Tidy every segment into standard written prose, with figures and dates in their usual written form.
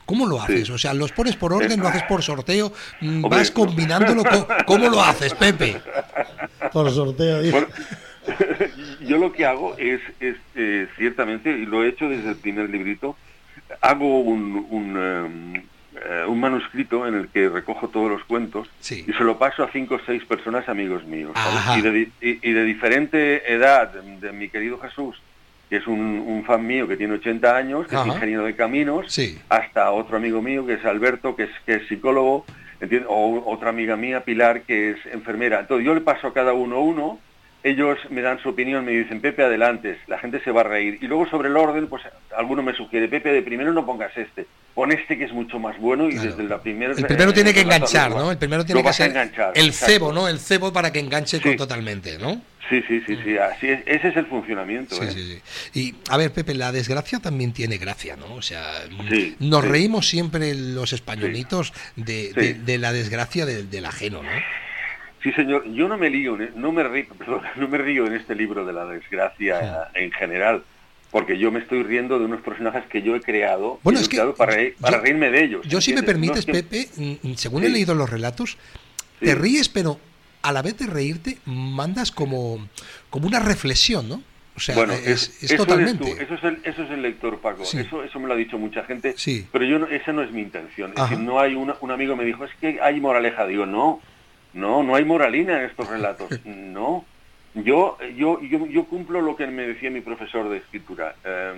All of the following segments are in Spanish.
¿Cómo lo haces? Sí. O sea, ¿los pones por orden, lo haces por sorteo? ¿Vas combinándolo? ¿Cómo lo haces, Pepe? Por sorteo. Bueno, yo lo que hago es ciertamente, y lo he hecho desde el primer librito, hago un manuscrito en el que recojo todos los cuentos Sí. y se lo paso a 5 o 6 personas amigos míos, ¿sabes? Ajá. Y de diferente edad, de mi querido Jesús, que es un fan mío que tiene 80 años, que Ajá. es ingeniero de caminos, Sí. hasta otro amigo mío que es Alberto, que es psicólogo, ¿entiendes? O otra amiga mía, Pilar, que es enfermera. Entonces yo le paso a cada uno, ellos me dan su opinión, me dicen, Pepe, adelante, la gente se va a reír. Y luego sobre el orden, pues alguno me sugiere, Pepe, de primero no pongas este, pon este que es mucho más bueno y Claro. desde la primera... El primero tiene que enganchar, ¿no? El primero tiene que ser enganchar, el exacto. cebo, ¿no? El cebo para que enganche Sí. totalmente, ¿no? Sí, así es, ese es el funcionamiento. Sí, sí, sí. Y, a ver, Pepe, la desgracia también tiene gracia, ¿no? O sea, Sí, nos sí. reímos siempre los españolitos de Sí. de la desgracia del ajeno, ¿no? Sí, señor. Yo no me río en este libro de la desgracia en general, porque yo me estoy riendo de unos personajes que yo he creado, Bueno, es que para reírme de ellos. Yo, si me ¿entiendes? permites, No es que- Pepe, según he Sí. leído los relatos, Sí. te ríes, pero a la vez de reírte, mandas como una reflexión, ¿no? O sea, Bueno, es eso totalmente. eres tú, eso es el lector, Paco. Sí. Eso me lo ha dicho mucha gente, Sí. pero esa no es mi intención. Es Ajá. decir, no hay un amigo me dijo, es que hay moraleja. Digo, no hay moralina en estos relatos. No. Yo cumplo lo que me decía mi profesor de escritura.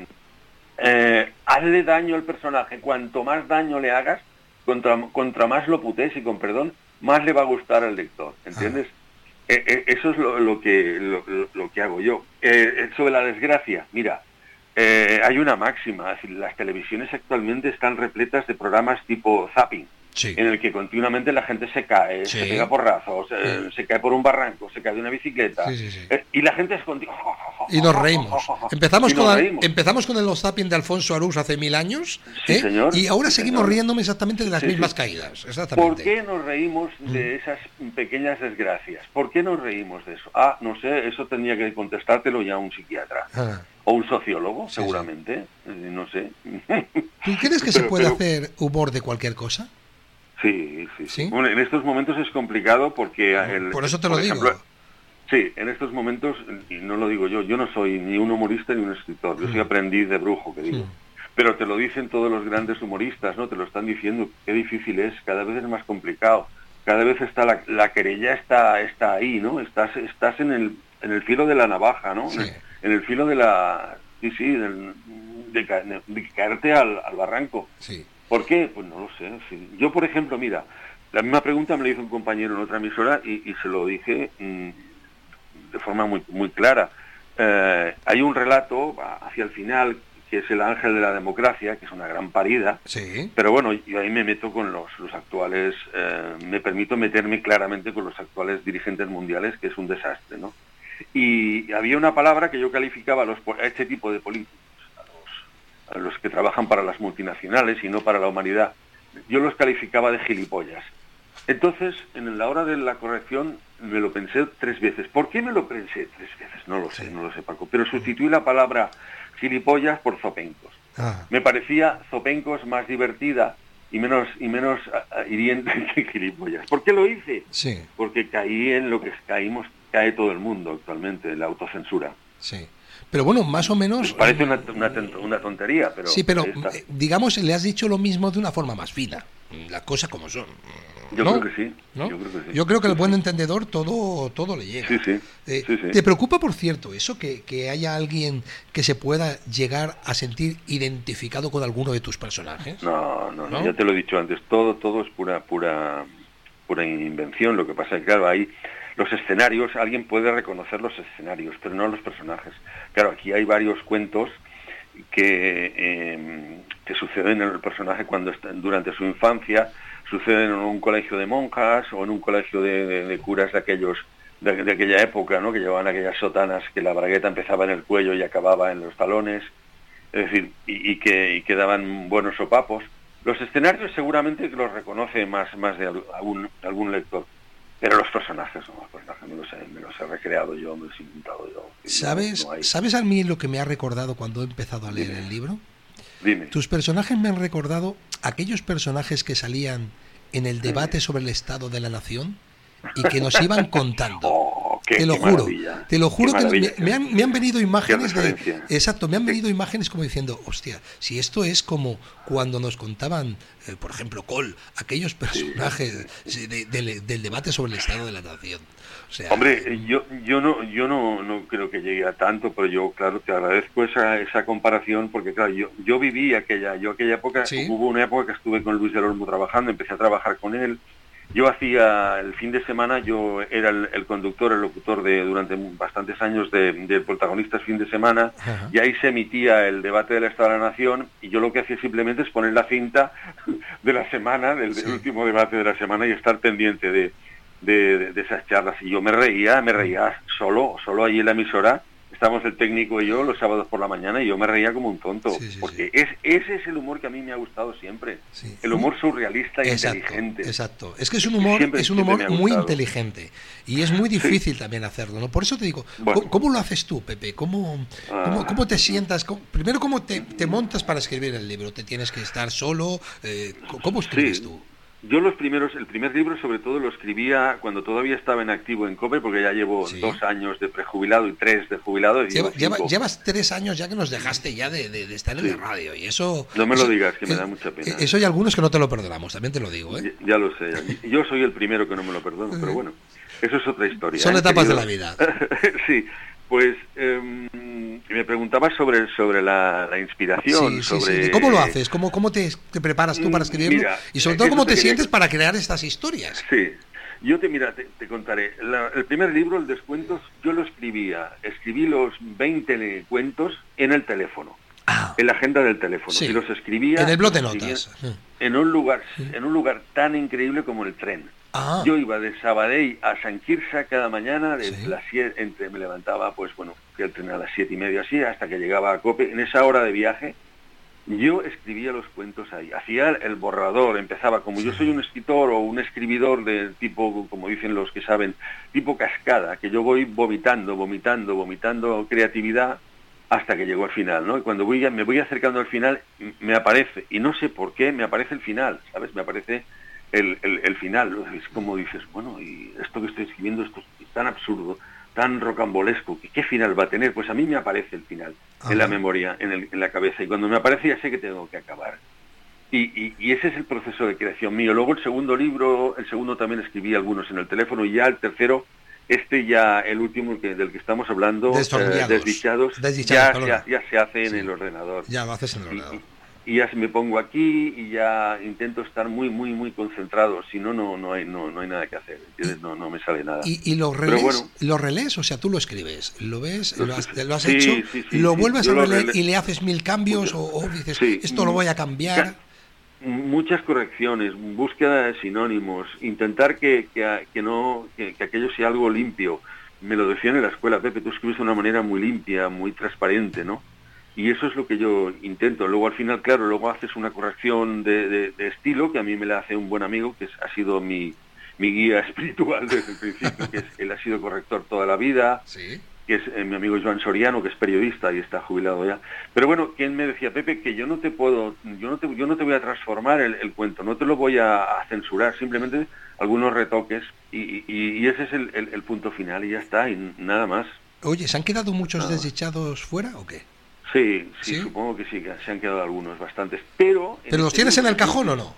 Hazle daño al personaje. Cuanto más daño le hagas, contra más lo putees y con perdón, más le va a gustar al lector. ¿Entiendes? Eso es lo que hago yo. Sobre la desgracia, mira, hay una máxima. Es decir, las televisiones actualmente están repletas de programas tipo zapping, Sí. en el que continuamente la gente se cae, Sí. se pega porrazos, se cae por un barranco, se cae de una bicicleta, Sí, sí, sí. Y la gente es contigo. Y nos reímos. Empezamos Y nos con reímos. empezamos con el Los Zapping de Alfonso Arús hace 1000 años, Sí, señor. y ahora Sí, seguimos señor. riéndome exactamente de las Sí, mismas sí. caídas. Exactamente. ¿Por qué nos reímos de esas pequeñas desgracias? ¿Por qué nos reímos de eso? No sé, eso tendría que contestártelo ya un psiquiatra. Ah. O un sociólogo, Sí, seguramente. No sé. ¿Tú crees que se Pero- puede pero- hacer humor de cualquier cosa? Sí. ¿Sí? Bueno, en estos momentos es complicado porque... Por eso te lo por digo. ejemplo, sí, en estos momentos, y no lo digo yo no soy ni un humorista ni un escritor, yo soy aprendiz de brujo, que digo. Pero te lo dicen todos los grandes humoristas, ¿no? Te lo están diciendo, qué difícil es, cada vez es más complicado, cada vez está la querella está ahí, ¿no? Estás en el filo de la navaja, ¿no? Sí. En el filo de la... Sí, de caerte al barranco. Sí. ¿Por qué? Pues no lo sé. Sí. Yo, por ejemplo, mira, la misma pregunta me la hizo un compañero en otra emisora y se lo dije de forma muy, muy clara. Hay un relato hacia el final que es El ángel de la democracia, que es una gran parida, Sí. pero bueno, yo ahí me meto con los actuales, me permito meterme claramente con los actuales dirigentes mundiales, que es un desastre, ¿no? Y había una palabra que yo calificaba a este tipo de políticos, a los que trabajan para las multinacionales y no para la humanidad, yo los calificaba de gilipollas. Entonces, en la hora de la corrección, me lo pensé 3 veces. ¿Por qué me lo pensé 3 veces? No lo sé, Paco. Pero sustituí la palabra gilipollas por zopencos. Ah. Me parecía zopencos más divertida y menos hiriente que gilipollas. ¿Por qué lo hice? Sí. Porque caí en lo que cae todo el mundo actualmente, en la autocensura. Sí. Pero bueno, más o menos... Parece una tontería, pero... Sí, pero ahí está. digamos, le has dicho lo mismo de una forma más fina. Las cosas como son. Yo ¿no? creo que sí. ¿No? Yo creo que sí. al buen entendedor todo le llega. Sí. ¿Te preocupa, por cierto, eso, que haya alguien que se pueda llegar a sentir identificado con alguno de tus personajes? No, ya te lo he dicho antes, todo es pura invención. Lo que pasa es que, claro, ahí los escenarios, alguien puede reconocer los escenarios, pero no los personajes. Claro, aquí hay varios cuentos que suceden en el personaje durante su infancia, suceden en un colegio de monjas o en un colegio de curas de aquella época, ¿no? Que llevaban aquellas sotanas que la bragueta empezaba en el cuello y acababa en los talones, es decir, y que daban buenos sopapos. Los escenarios seguramente que los reconoce más de algún lector, pero los personajes me los he recreado yo, me los he inventado yo. ¿Sabes a mí lo que me ha recordado cuando he empezado a leer el libro? Dime. Tus personajes me han recordado aquellos personajes que salían en el debate sobre el estado de la nación y que nos iban contando. Te lo juro que me han venido imágenes me han venido imágenes como diciendo, hostia, si esto es como cuando nos contaban, por ejemplo, Cole, aquellos personajes del debate sobre el estado de la nación. O sea, hombre, yo no creo que llegue a tanto, pero yo, claro, te agradezco esa comparación, porque claro, yo viví aquella época. ¿Sí? Hubo una época que estuve con Luis del Olmo trabajando, empecé a trabajar con él. Yo hacía el fin de semana, yo era el conductor, el locutor durante bastantes años de Protagonistas Fin de Semana. Ajá. Y ahí se emitía el debate del Estado de la Nación, y yo lo que hacía simplemente es poner la cinta de la semana, del último debate de la semana, y estar pendiente de esas charlas. Y yo me reía solo ahí en la emisora. Estábamos el técnico y yo los sábados por la mañana, y yo me reía como un tonto, porque ese es el humor que a mí me ha gustado siempre, el humor surrealista e inteligente. Exacto, es que es un humor muy inteligente, y es muy difícil también hacerlo, ¿no? Por eso te digo, bueno, ¿cómo lo haces tú, Pepe? ¿Cómo te sientas? Primero, ¿cómo te montas para escribir el libro? ¿Te tienes que estar solo? ¿Cómo escribes tú? Yo el primer libro sobre todo lo escribía cuando todavía estaba en activo en COPE, porque ya llevo 2 años de prejubilado y 3 de jubilado. Llevas 3 años ya que nos dejaste ya de estar en la radio, y eso... No me lo digas, que me da mucha pena. Eso hay algunos que no te lo perdonamos, también te lo digo, ¿eh? Ya lo sé, yo soy el primero que no me lo perdono, pero bueno, eso es otra historia. Son etapas de la vida. Sí, pues me preguntabas sobre la inspiración. Sí. ¿Cómo lo haces? ¿Cómo te preparas tú para escribirlo? Mira, y sobre todo, ¿cómo te sientes para crear estas historias? Sí, yo te contaré. El primer libro, El Descuentos, yo lo escribí los 20 cuentos en el teléfono, en la agenda del teléfono. Y los escribía... En el blog de notas. En un lugar tan increíble como el tren. Yo iba de Sabadell a San Quirze cada mañana, me levantaba, pues bueno, fui al tren a las 7:30 así, hasta que llegaba a COPE. En esa hora de viaje, yo escribía los cuentos ahí, hacía el borrador, empezaba, como yo soy un escritor o un escribidor de tipo, como dicen los que saben, tipo cascada, que yo voy vomitando creatividad hasta que llegó al final, ¿no? Y cuando me voy acercando al final, me aparece, y no sé por qué, me aparece el final, ¿sabes? Me aparece el final. Es como dices, bueno, y esto que estoy escribiendo, esto es tan absurdo, tan rocambolesco, ¿qué final va a tener? Pues a mí me aparece el final en la memoria, en la cabeza, y cuando me aparece ya sé que tengo que acabar. Y ese es el proceso de creación mío. Luego el segundo también escribí algunos en el teléfono, y ya el tercero, el último del que estamos hablando, Desdichados, ya se hace en el ordenador. Ya lo haces en el ordenador. Y ya me pongo aquí y ya intento estar muy concentrado, si no hay nada que hacer, ¿entiendes? No me sale nada. ¿Y lo relés? O sea, tú lo escribes, lo ves, lo has hecho, lo vuelves a releer y le haces 1000 cambios, o dices, esto lo voy a cambiar. Muchas correcciones, búsqueda de sinónimos, intentar que aquello sea algo limpio. Me lo decían en la escuela, Pepe, tú escribes de una manera muy limpia, muy transparente, ¿no? Y eso es lo que yo intento. Luego al final, claro, luego haces una corrección de estilo, que a mí me la hace un buen amigo, que ha sido mi guía espiritual desde el principio, que él ha sido corrector toda la vida, que es mi amigo Joan Soriano, que es periodista y está jubilado ya. Pero bueno, quien me decía, Pepe, que yo no te voy a transformar el cuento, no te lo voy a censurar, simplemente algunos retoques, y ese es el punto final, y ya está, y nada más. Oye, ¿se han quedado muchos desdichados fuera o qué? Sí, supongo que sí, que se han quedado algunos, bastantes. ¿Pero los tienes en el cajón o no?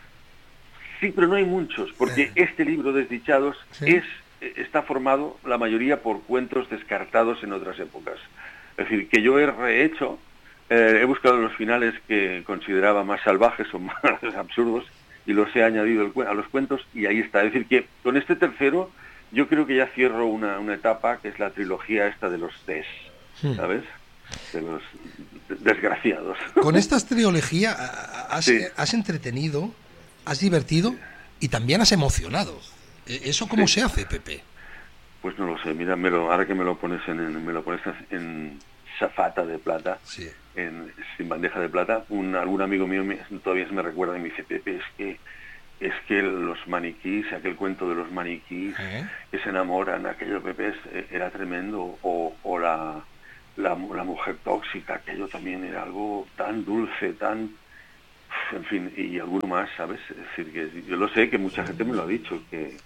Sí, pero no hay muchos, porque este libro, Desdichados, está formado, la mayoría, por cuentos descartados en otras épocas. Es decir, que yo he rehecho, he buscado los finales que consideraba más salvajes o más absurdos, y los he añadido a los cuentos, y ahí está. Es decir, que con este tercero, yo creo que ya cierro una etapa, que es la trilogía esta de los ¿sabes? De los desgraciados. Con esta trilogía has entretenido, has divertido y también has emocionado. ¿Eso cómo se hace, Pepe? Pues no lo sé, mira, ahora que me lo pones en zafata de plata, sin bandeja de plata, algún amigo mío todavía me recuerda y me dice, Pepe, es que los maniquís, aquel cuento de los maniquís que se enamoran, aquellos Pepes, era tremendo, o La mujer tóxica, aquello también era algo tan dulce, tan... En fin, y alguno más, ¿sabes? Es decir, que yo lo sé, que mucha gente me lo ha dicho, que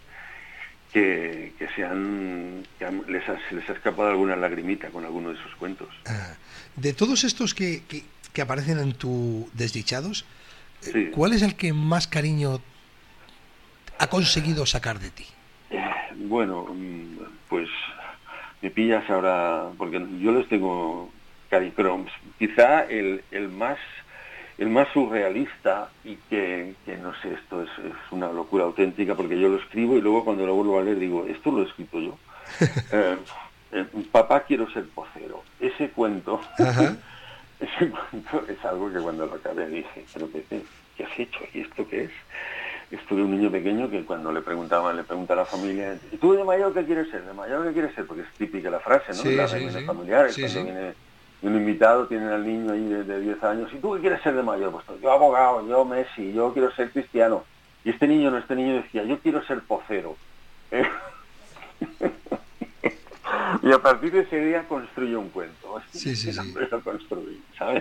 se les ha escapado alguna lagrimita con alguno de sus cuentos. De todos estos que aparecen en tu Desdichados, sí. ¿Cuál es el que más cariño ha conseguido sacar de ti? Bueno, pues me pillas ahora, porque yo les tengo cariño, pero quizá el más surrealista, y que no sé, esto es una locura auténtica, porque yo lo escribo y luego cuando lo vuelvo a leer digo, esto lo he escrito yo. Papá, quiero ser pocero. Ese cuento es algo que cuando lo acabé dije, pero ¿qué has hecho? ¿Y esto qué es? Esto de un niño pequeño que cuando le pregunta a la familia, ¿y tú de mayor qué quieres ser? ¿De mayor qué quieres ser? Porque es típica la frase, ¿no? Sí, la sí, reunión sí. familiar, Sí, cuando sí. viene un invitado, tienen al niño ahí de 10 años, ¿y tú qué quieres ser de mayor? Pues yo abogado, yo Messi, yo quiero ser cristiano. Y este niño decía, yo quiero ser pocero. Y a partir de ese día construyó un cuento. Sí. Lo construí, ¿sabes?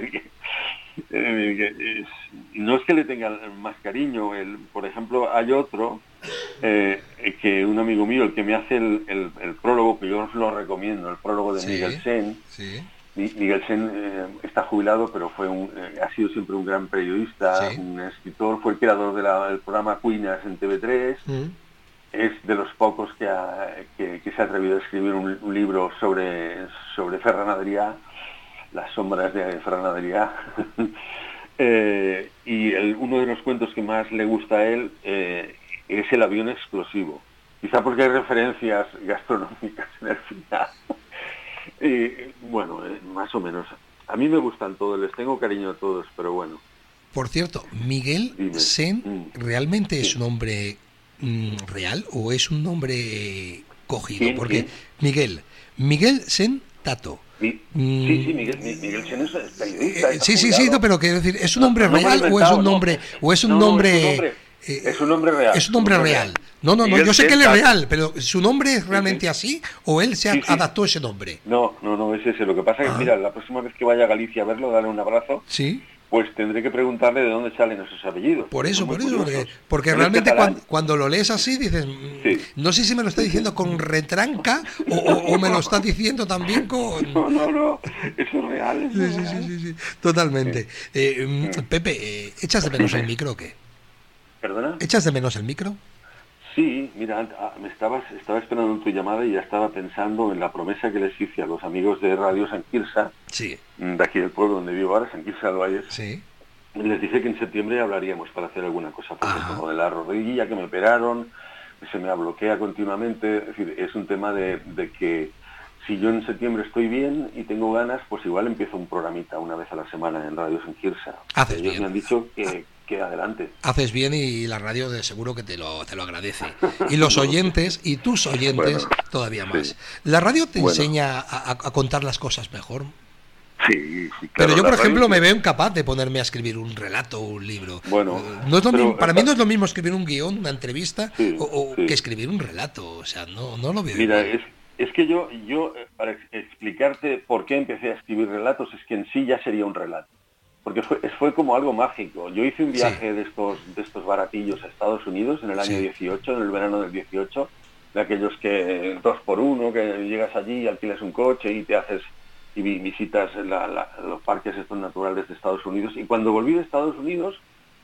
No es que le tenga más cariño. Por ejemplo, hay otro que un amigo mío, el que me hace el prólogo, que yo os lo recomiendo, el prólogo de Miguel Sen. Sí. Miguel Sen está jubilado, pero ha sido siempre un gran periodista, un escritor, fue el creador del programa Cuinas en TV3. Es de los pocos que se ha atrevido a escribir un libro sobre Ferran Adrià, las sombras de Ferran Adrià. Y uno de los cuentos que más le gusta a él es El avión explosivo. Quizá porque hay referencias gastronómicas en el final. Bueno, más o menos. A mí me gustan todos, les tengo cariño a todos, pero bueno. Por cierto, Miguel Sen, ¿realmente es un hombre real o es un nombre cogido? Porque Miguel Sen Tato. Sí, Miguel Sen es periodista. Sí, no, pero quiero decir, ¿es un nombre real o es un nombre es un nombre real? Es un nombre real. No, yo sé que él es real, pero ¿su nombre es realmente así o él se adaptó a ese nombre? No, es ese. Lo que pasa es que, mira, la próxima vez que vaya a Galicia a verlo, darle un abrazo. Sí. Pues tendré que preguntarle de dónde salen esos apellidos. Por eso, porque realmente cuando lo lees así dices, no sé si me lo está diciendo con retranca o me lo está diciendo también con... No, eso es real. Sí, totalmente. Pepe, ¿echas de menos el micro o qué? ¿Perdona? ¿Echas de menos el micro? Sí, mira, estaba esperando tu llamada y ya estaba pensando en la promesa que les hice a los amigos de Radio San Quirze, de aquí del pueblo donde vivo ahora, San Quirze del Valle. Sí. Les dije que en septiembre hablaríamos para hacer alguna cosa, porque como de la rodilla que me operaron, se me bloquea continuamente. Es decir, es un tema de que si yo en septiembre estoy bien y tengo ganas, pues igual empiezo un programita una vez a la semana en Radio San Quirze. Ellos me han dicho que adelante. Haces bien y la radio de seguro que te lo agradece. Y los oyentes, y tus oyentes, todavía más. Sí. ¿La radio te enseña a contar las cosas mejor? Sí, claro. Pero yo, por ejemplo, me veo incapaz de ponerme a escribir un relato o un libro. Bueno, no es lo mismo, para mí no es lo mismo escribir un guión, una entrevista, que escribir un relato. O sea, no lo veo. Mira, es que yo, para explicarte por qué empecé a escribir relatos, es que en sí ya sería un relato. Porque fue como algo mágico. Yo hice un viaje de estos baratillos a Estados Unidos en el año 18, en el verano del 18, de aquellos que 2x1, que llegas allí y alquilas un coche y te haces y visitas los parques estos naturales de Estados Unidos. Y cuando volví de Estados Unidos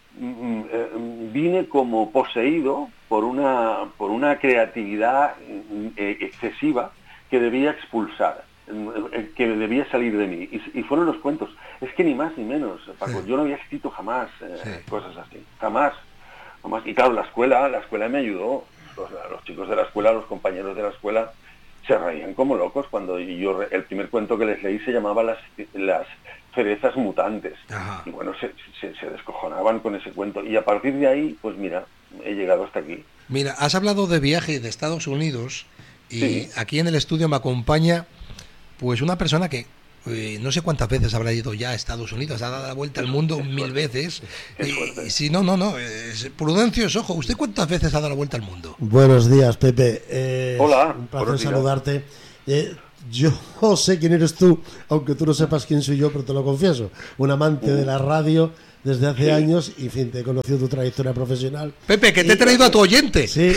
vine como poseído por una creatividad excesiva que debía expulsar, que debía salir de mí, y fueron los cuentos. Es que ni más ni menos, Paco. Yo no había escrito jamás cosas así, jamás. Y claro, la escuela me ayudó. Los chicos de la escuela, los compañeros de la escuela se reían como locos cuando el primer cuento que les leí se llamaba Las cerezas mutantes. Ajá. Y bueno, se descojonaban con ese cuento, y a partir de ahí, pues mira, he llegado hasta aquí. Mira, has hablado de viaje de Estados Unidos y aquí en el estudio me acompaña pues una persona que no sé cuántas veces habrá ido ya a Estados Unidos, ha dado la vuelta al mundo 1000 veces. Sí, no, Prudencio, ojo, ¿usted cuántas veces ha dado la vuelta al mundo? Buenos días, Pepe. Hola. Un placer saludarte. Yo sé quién eres tú, aunque tú no sepas quién soy yo, pero te lo confieso. Un amante de la radio desde hace años y, en fin, te he conocido tu trayectoria profesional. Pepe, que te he traído a tu oyente. Sí.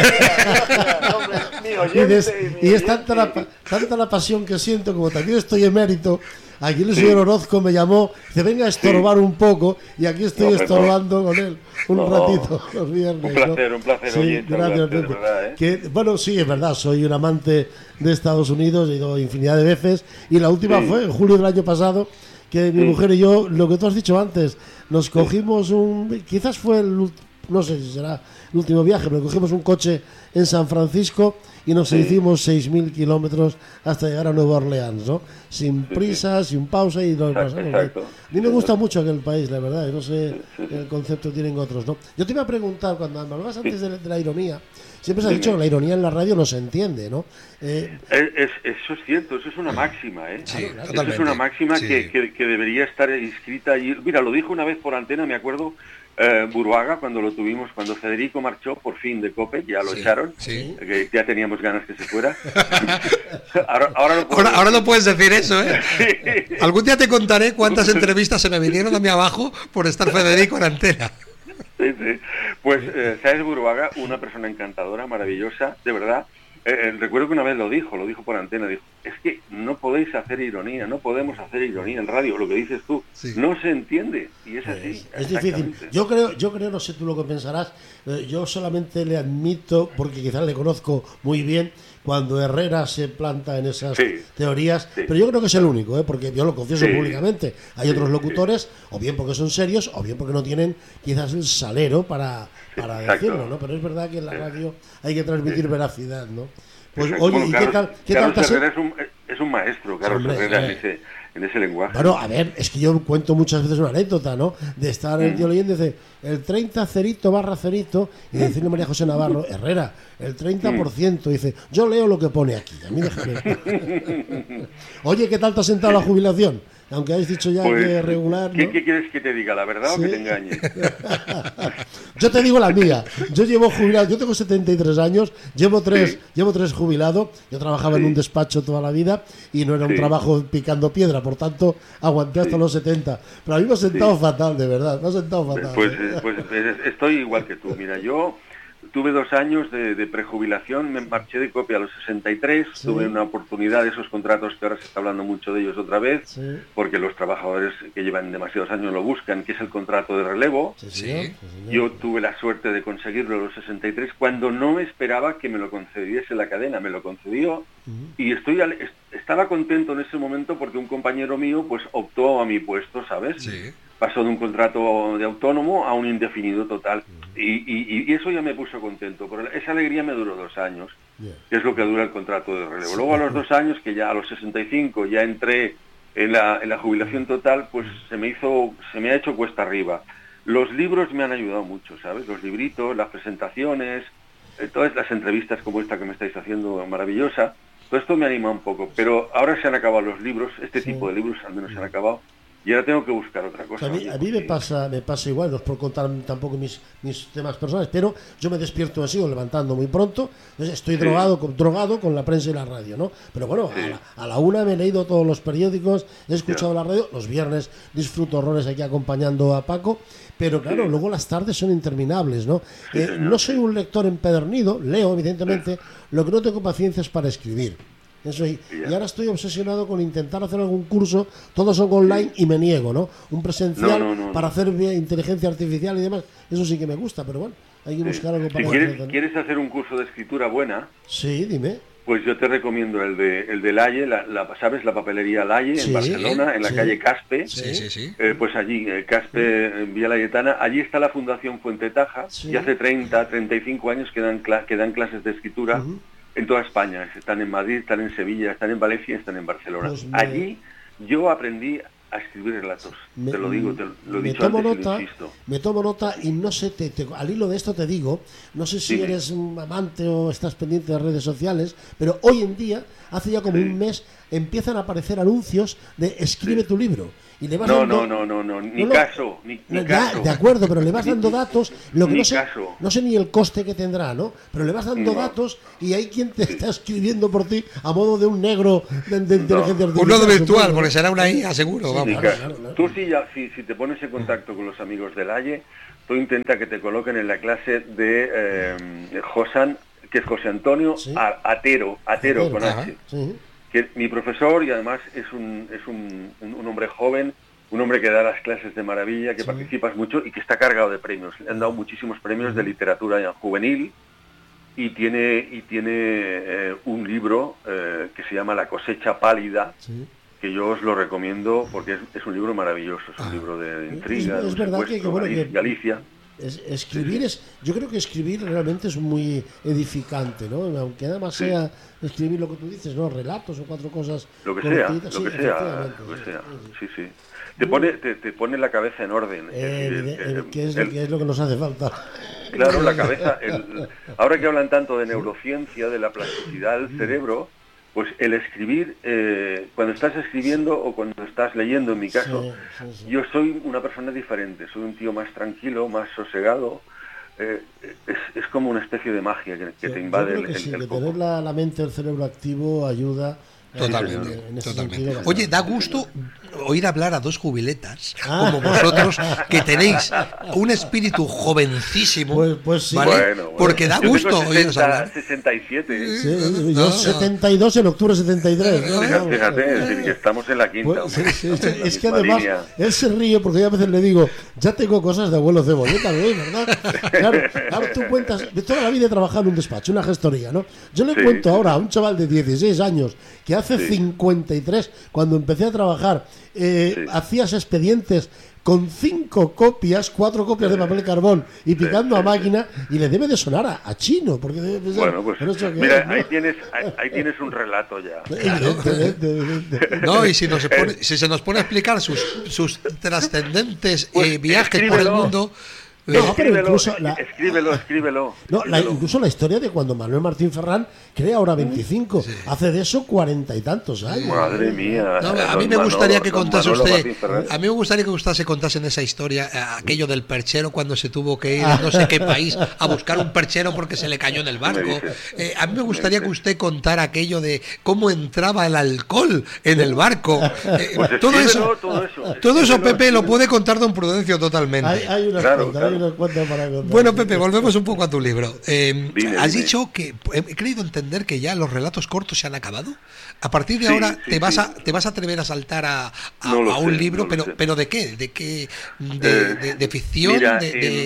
Y es tanta la pasión que siento, como también estoy emérito. Aquí el señor Orozco me llamó, dice, venga a estorbar un poco, y aquí estoy estorbando con él un ratito los viernes. Un placer, sí, oye, gracias, de verdad, bueno, sí, es verdad, soy un amante de Estados Unidos, he ido infinidad de veces, y la última fue en julio del año pasado, que mi mujer y yo, lo que tú has dicho antes, nos cogimos quizás fue no sé si será el último viaje, pero cogimos un coche en San Francisco y nos hicimos 6.000 kilómetros hasta llegar a Nueva Orleans, ¿no? Sin prisa, sin pausa y nos pasamos. Exacto. A mí me gusta mucho aquel país, la verdad, no sé el concepto que tienen otros, ¿no? Yo te iba a preguntar, cuando me hablabas antes de la ironía, siempre se ha dicho que la ironía en la radio no se entiende, ¿no? Eso es cierto, eso es una máxima, ¿eh? Sí, eso es una máxima que debería estar inscrita allí. Mira, lo dijo una vez por antena, me acuerdo, Buruaga, cuando lo tuvimos, cuando Federico marchó por fin de COPE, ya lo echaron, que ya teníamos ganas que se fuera. Ahora no puedes decir eso, ¿eh? Sí. Algún día te contaré cuántas entrevistas se me vinieron a mí abajo por estar Federico en antena. Sí. Pues, ¿sabes, Buruaga? Una persona encantadora, maravillosa, de verdad. Recuerdo que una vez lo dijo por antena, dijo, es que no podéis hacer ironía, no podemos hacer ironía en radio, lo que dices tú, no se entiende, y es así. Es difícil. Yo creo, no sé tú lo que pensarás, yo solamente le admito, porque quizás le conozco muy bien, cuando Herrera se planta en esas teorías, pero yo creo que es el único, porque yo lo confieso públicamente, hay otros locutores, o bien porque son serios, o bien porque no tienen quizás el salero para decirlo, ¿no? Pero es verdad que en la radio hay que transmitir veracidad, ¿no? Pues oye, ¿y Carlos, qué tal Herrera es un maestro, Carlos Herrera, en ese lenguaje. Bueno, a ver, es que yo cuento muchas veces una anécdota, ¿no? De estar el tío leyendo, dice, el 30 cerito barra cerito, y decirle María José Navarro, Herrera, el 30%, dice, yo leo lo que pone aquí, a mí déjame. Oye, ¿qué tal te has sentado la jubilación? Aunque habéis dicho ya que regular, ¿no? ¿Qué quieres que te diga? ¿La verdad o que te engañe? Yo te digo la mía. Yo llevo jubilado, yo tengo 73 años, llevo tres jubilado. Yo trabajaba en un despacho toda la vida y no era un trabajo picando piedra, por tanto aguanté hasta los 70. Pero a mí me ha sentado fatal, de verdad, me ha sentado fatal. Pues estoy igual que tú. Mira, yo tuve 2 años de prejubilación, me marché de COPE a los 63, tuve una oportunidad de esos contratos que ahora se está hablando mucho de ellos otra vez, porque los trabajadores que llevan demasiados años lo buscan, que es el contrato de relevo. Yo tuve la suerte de conseguirlo a los 63, cuando no esperaba que me lo concediese la cadena, me lo concedió, y estaba contento en ese momento porque un compañero mío pues optó a mi puesto, ¿sabes? Sí. Pasó de un contrato de autónomo a un indefinido total. Y eso ya me puso contento. Pero esa alegría me duró 2 años, que es lo que dura el contrato de relevo. Luego a los 2 años, que ya a los 65 ya entré en la jubilación total, pues se me ha hecho cuesta arriba. Los libros me han ayudado mucho, ¿sabes? Los libritos, las presentaciones, todas las entrevistas como esta que me estáis haciendo, maravillosa. Todo esto me anima un poco. Pero ahora se han acabado los libros, tipo de libros al menos se han acabado. Y ahora tengo que buscar otra cosa. A mí me pasa igual, no os puedo contar tampoco mis temas personales, pero yo me despierto así, o levantando muy pronto, entonces estoy drogado con la prensa y la radio, ¿no? Pero bueno, a la 1 me he leído todos los periódicos, he escuchado la radio, los viernes disfruto horrores aquí acompañando a Paco, pero claro, luego las tardes son interminables, ¿no? No soy un lector empedernido, leo evidentemente, lo que no tengo paciencia es para escribir. Eso y ahora estoy obsesionado con intentar hacer algún curso, todos son online y me niego, ¿no? Un presencial para hacer inteligencia artificial y demás, eso sí que me gusta, pero bueno, hay que buscar algo para ¿Quieres hacer un curso de escritura buena? Sí, dime. Pues yo te recomiendo el de Laye, ¿sabes? La papelería Laye en Barcelona, en la calle Caspe. Pues allí, Caspe, en Villa Layetana, allí está la Fundación Fuente Taja, y hace 35 años que dan clases de escritura. En toda España, están en Madrid, están en Sevilla, están en Valencia, están en Barcelona. Pues allí yo aprendí a escribir relatos, te lo digo, te lo he dicho antes y lo insisto. Me tomo nota y no sé, al hilo de esto te digo, no sé si eres un amante o estás pendiente de redes sociales, pero hoy en día, hace ya como un mes, empiezan a aparecer anuncios de escribe tu libro. y le vas no, dando... ni caso. De acuerdo, pero le vas dando datos, lo que no sé ni el coste que tendrá, ¿no? Pero le vas dando datos y hay quien te está escribiendo por ti a modo de un negro de inteligencia artificial. Un nodo virtual, porque será una IA, seguro, vamos. Claro. Tú si te pones en contacto con los amigos del Aye, tú intenta que te coloquen en la clase de Josan, que es José Antonio Atero con H. Sí. Que mi profesor, y además es un hombre joven, un hombre que da las clases de maravilla, que participas mucho y que está cargado de premios. Le han dado muchísimos premios de literatura juvenil y tiene un libro que se llama La cosecha pálida, que yo os lo recomiendo porque es un libro maravilloso, es un libro de intriga, es verdad que Galicia. Yo creo que escribir realmente es muy edificante, ¿no? Aunque nada más sea escribir lo que tú dices, ¿no? Relatos o 4 cosas. Lo que sea. Sí. Te pone la cabeza en orden. ¿Qué es lo que nos hace falta? Claro, la cabeza. Ahora que hablan tanto de neurociencia, de la plasticidad del cerebro, pues el escribir, cuando estás escribiendo o cuando estás leyendo, en mi caso, yo soy una persona diferente, soy un tío más tranquilo, más sosegado, es como una especie de magia que te invade el coco. Tener la mente, el cerebro activo ayuda. Totalmente. Oye, da gusto oír hablar a 2 jubiletas como vosotros, que tenéis un espíritu jovencísimo, pues sí. ¿vale? Porque da gusto oíros hablar. 67. Sí, yo 72 en octubre 73. Fíjate, que estamos en la quinta. Es que además él se ríe porque yo a veces le digo, ya tengo cosas de abuelo cebolleta, ¿verdad? Claro, tú cuentas, de toda la vida he trabajado en un despacho, una gestoría, ¿no? Yo le cuento ahora a un chaval de 16 años que hace 53, cuando empecé a trabajar, hacías expedientes con 5 copias, 4 copias de papel carbón y picando a máquina, y le debe de sonar a chino, porque debe de ser, bueno, pues mira, ¿no? ahí tienes un relato ya. No, y si se nos pone a explicar sus trascendentes viajes por el mundo. No, pero incluso escríbelo. No, incluso la historia de cuando Manuel Martín Ferrán crea ahora 25, hace de eso 40 y tantos años. Madre mía. No, a mí me gustaría que contase usted, a mí me gustaría que usted se contase en esa historia aquello del perchero cuando se tuvo que ir a no sé qué país a buscar un perchero porque se le cayó en el barco. A mí me gustaría que usted contara aquello de cómo entraba el alcohol en el barco. Pues todo eso, Pepe, lo puede contar don Prudencio totalmente. Hay una cuenta para contar. Bueno, Pepe, volvemos un poco a tu libro. Has dicho que he creído entender que ya los relatos cortos se han acabado. A partir de ahora te vas a atrever a saltar a un libro, pero ¿de qué? ¿De ficción? Mira,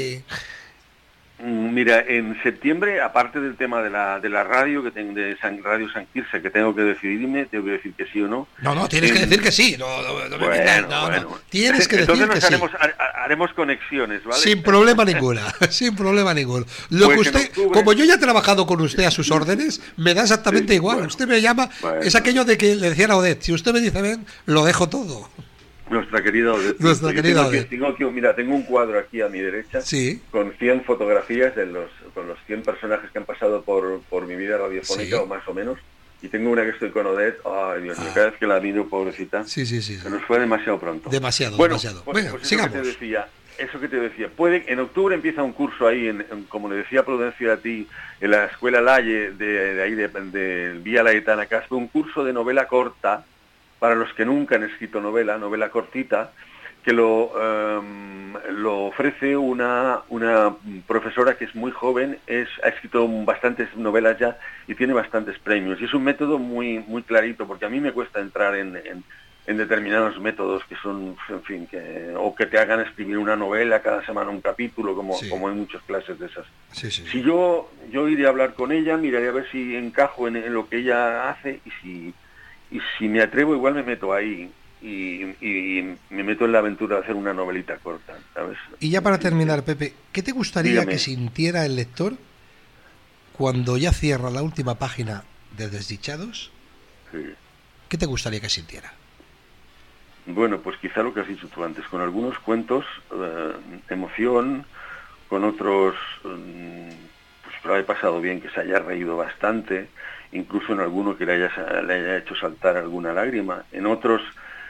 Mira, en septiembre, aparte del tema de la radio, de Radio San Quirze, que tengo que decidirme, tengo que decir que sí o no. No, tienes que decir que sí. No. Tienes que decir que sí. Entonces haremos conexiones, ¿vale? Sin problema ninguna, sin problema ninguno. Lo que usted, como yo ya he trabajado con usted a sus órdenes, me da exactamente igual. Bueno, usted me llama, es aquello de que le decía a Odette, si usted me dice ven, lo dejo todo. Nuestra querida Odette. Tengo un cuadro aquí a mi derecha con 100 fotografías con los 100 personajes que han pasado por mi vida radiofónica, o más o menos. Y tengo una que estoy con Odette. Ay, Dios mío, cada vez que la miro, pobrecita. Sí. Se nos fue demasiado pronto. Demasiado. Pues sigamos. Eso que te decía. En octubre empieza un curso ahí, como le decía Prudencio a ti, en la Escuela Laye, de Vía Laetana Caspe, un curso de novela corta, para los que nunca han escrito novela cortita, que lo ofrece una profesora que es muy joven, ha escrito bastantes novelas ya y tiene bastantes premios. Y es un método muy, muy clarito, porque a mí me cuesta entrar en determinados métodos que son, en fin, o que te hagan escribir una novela cada semana un capítulo, como hay muchas clases de esas. Si yo iré a hablar con ella, miraré a ver si encajo en lo que ella hace, y si me atrevo, igual me meto ahí y me meto en la aventura de hacer una novelita corta, ¿sabes? Y ya para terminar, Pepe, ¿qué te gustaría que sintiera el lector cuando ya cierra la última página de Desdichados? Sí. ¿Qué te gustaría que sintiera? Bueno, pues quizá lo que has dicho tú antes, con algunos cuentos, emoción, con otros, pues lo he pasado bien, que se haya reído bastante, incluso en alguno que le haya hecho saltar alguna lágrima, en otros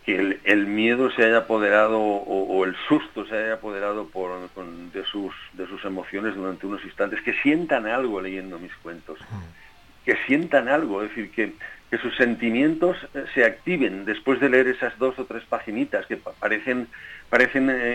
que el miedo se haya apoderado o el susto se haya apoderado de sus emociones durante unos instantes, que sientan algo leyendo mis cuentos, que sientan algo, es decir, que sus sentimientos se activen después de leer esas 2 o 3 paginitas que parecen pues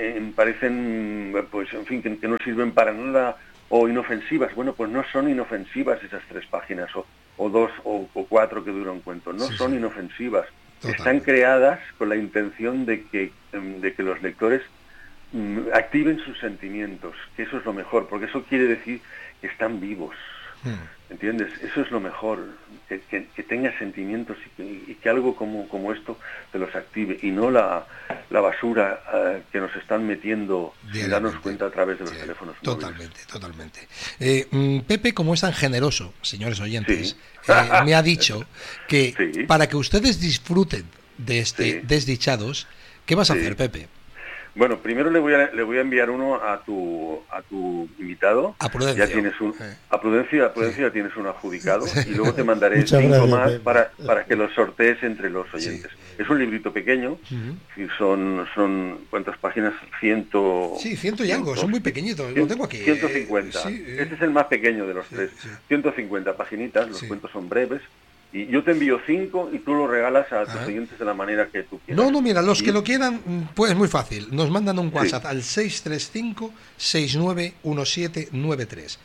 en fin, que no sirven para nada o inofensivas. Bueno, pues no son inofensivas esas 3 páginas o 2 o 4 que dura un cuento, no son inofensivas. Total. Están creadas con la intención de que los lectores activen sus sentimientos, que eso es lo mejor, porque eso quiere decir que están vivos. ¿Entiendes? Eso es lo mejor, que tengas sentimientos y que algo como esto te los active, y no la basura que nos están metiendo sin darnos cuenta a través de los teléfonos móviles. Totalmente. Pepe, como es tan generoso, señores oyentes, me ha dicho que para que ustedes disfruten de este Desdichados, ¿qué vas a hacer, Pepe? Bueno, primero le voy a enviar uno a tu invitado. A Prudencio. Ya tienes a Prudencio ya tienes un adjudicado, y luego te mandaré 5 más para que los sortees entre los oyentes. Es un librito pequeño, y son ¿cuántas páginas? 100 y algo, son muy pequeñitos, lo tengo aquí. 150. Este es el más pequeño de los 3. 150 paginitas, los cuentos son breves. Y yo te envío 5 y tú lo regalas a tus oyentes de la manera que tú quieras. No, mira, los que lo quieran, pues es muy fácil. Nos mandan un WhatsApp al 635-691793.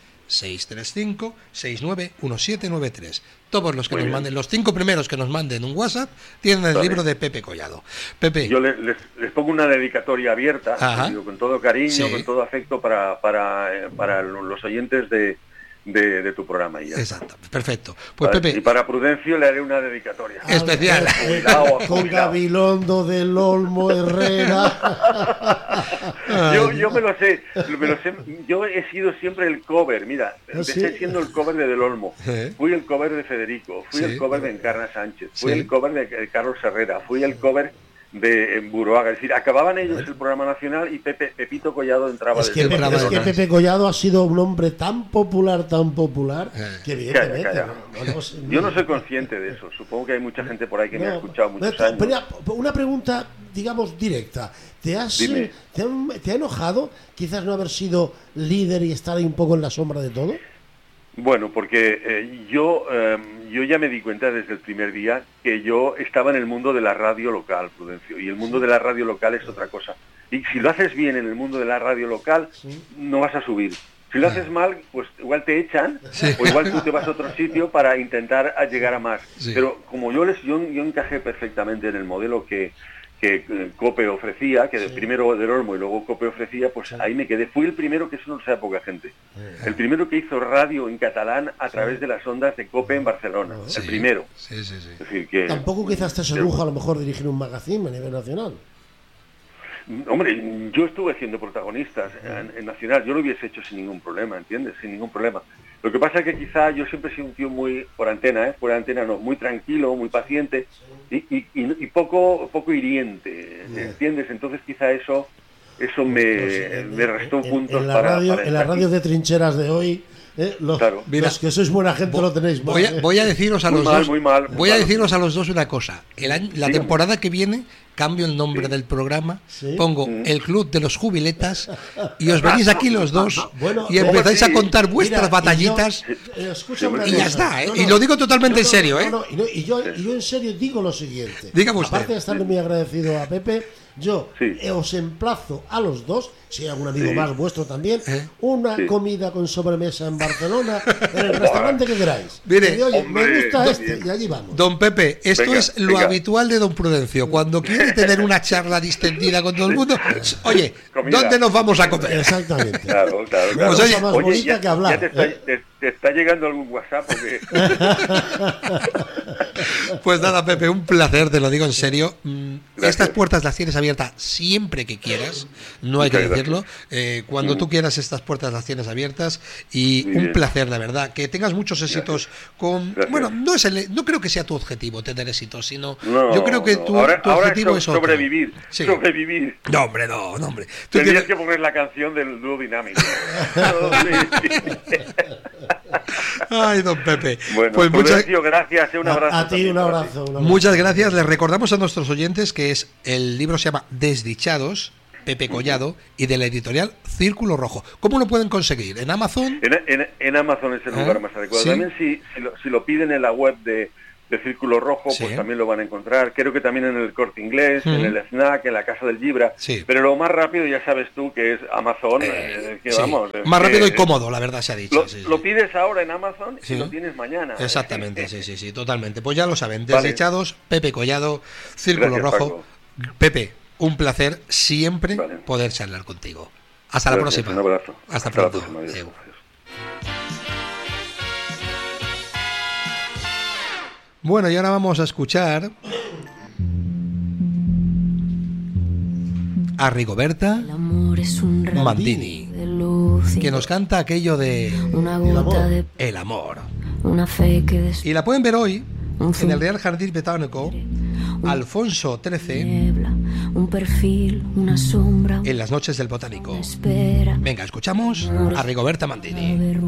635-691793. Todos los que nos manden, los 5 primeros que nos manden un WhatsApp, tienen el libro de Pepe Collado. Pepe. Yo les pongo una dedicatoria abierta, digo, con todo cariño, con todo afecto para los oyentes de tu programa. Exacto, perfecto. Pues Pepe, y para Prudencio le haré una dedicatoria especial. Con Gabilondo del Olmo Herrera. Yo me lo sé. Yo he sido siempre el cover. Mira, empecé siendo el cover de Del Olmo. Fui el cover de Federico. Fui el cover de Encarna Sánchez. Fui el cover de Carlos Herrera. Fui el cover de Buruaga. Es decir, acababan ellos el programa nacional y Pepito Collado entraba desde el programa. Es que Pepe Collado ha sido un hombre tan popular que evidentemente... Calla. Yo no soy consciente de eso. Supongo que hay mucha gente por ahí que me ha escuchado muchos años. Pero una pregunta, digamos, directa. ¿Te ha enojado quizás no haber sido líder y estar ahí un poco en la sombra de todo? Bueno, porque yo ya me di cuenta desde el primer día que yo estaba en el mundo de la radio local, Prudencio, y el mundo de la radio local es otra cosa. Y si lo haces bien en el mundo de la radio local, no vas a subir. Si lo haces mal, pues igual te echan, o igual tú te vas a otro sitio para intentar llegar a más. Pero como yo encajé perfectamente en el modelo que Cope ofrecía, que primero Del Olmo y luego Cope ofrecía, pues ahí me quedé. Fui el primero, que eso no sabe poca gente, el primero que hizo radio en catalán a través de las ondas de Cope en Barcelona, el primero. Es decir, que tampoco quizás te sedujo a lo mejor dirigir un magazine a nivel nacional. Hombre, yo estuve haciendo protagonistas en Nacional, yo lo hubiese hecho sin ningún problema, ¿entiendes? Sin ningún problema. Lo que pasa es que quizá yo siempre he sido un tío muy, por antena no, muy tranquilo, muy paciente y poco hiriente, ¿entiendes? Entonces quizá eso me restó puntos en la radio de trincheras de hoy. Los que sois buena gente lo tenéis mal. Voy a deciros a los dos. Voy a deciros a los dos una cosa. La temporada que viene cambio el nombre del programa, pongo el Club de los Jubiletas y os venís aquí los dos y empezáis a contar vuestras batallitas y ya está. Y lo digo totalmente en serio. Y yo en serio digo lo siguiente. Dígame usted. Aparte de estarle muy agradecido a Pepe, yo os emplazo a los dos, si hay algún amigo más vuestro también, una comida con sobremesa en Barcelona, en el restaurante que queráis. Mire, oye, me gusta y allí vamos. Don Pepe, esto es lo habitual de don Prudencio. Cuando quiere tener una charla distendida con todo el mundo, oye, ¿dónde nos vamos a comer? Exactamente. Claro. Pues oye, más bonita que hablar. ¿Te está llegando algún WhatsApp o qué? Pues nada, Pepe, un placer, te lo digo en serio. Estas puertas las tienes abiertas siempre que quieras, no hay que decirlo. Cuando tú quieras, estas puertas las tienes abiertas y un placer, la verdad. Que tengas muchos éxitos con... Gracias. Bueno, no creo que sea tu objetivo tener éxitos, sino yo creo que tu objetivo es otro. Sobrevivir. No, hombre. Tendrías que poner la canción del dúo dinámico. Ay, don Pepe. Bueno, pues gracias, un abrazo. A ti un abrazo. Muchas gracias. Les recordamos a nuestros oyentes que el libro se llama Desdichados, Pepe Collado, y de la editorial Círculo Rojo. ¿Cómo lo pueden conseguir? ¿En Amazon? En Amazon es el lugar más adecuado. ¿Sí? También si lo piden en la web de Círculo Rojo, pues también lo van a encontrar. Creo que también en el Corte Inglés, en el Snack, en la Casa del Gibra. Sí. Pero lo más rápido, ya sabes tú, que es Amazon. Vamos, más rápido y cómodo, la verdad se ha dicho. Lo pides ahora en Amazon y lo tienes mañana. Exactamente, sí, totalmente. Pues ya lo saben. Desdichados, Pepe Collado, Círculo Rojo. Paco. Pepe, un placer siempre poder charlar contigo. Hasta la próxima. Un abrazo. Hasta pronto. Bueno, y ahora vamos a escuchar a Rigoberta Mandini, que nos canta aquello de el amor. Y la pueden ver hoy en el Real Jardín Botánico Alfonso XIII, un perfil, una sombra, en las noches del Botánico. Venga, escuchamos a Rigoberta Mandini.